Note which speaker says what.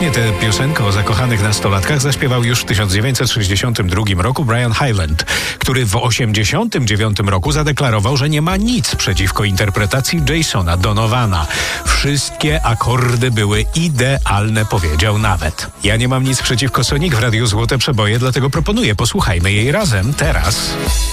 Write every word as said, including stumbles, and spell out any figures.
Speaker 1: Ostatecznie tę piosenkę o zakochanych nastolatkach zaśpiewał już w tysiąc dziewięćset sześćdziesiątym drugim roku Brian Hyland, który w osiemdziesiątym dziewiątym roku zadeklarował, że nie ma nic przeciwko interpretacji Jasona Donovana. Wszystkie akordy były idealne, powiedział nawet. Ja nie mam nic przeciwko Sonic w Radiu Złote Przeboje, dlatego proponuję, posłuchajmy jej razem teraz.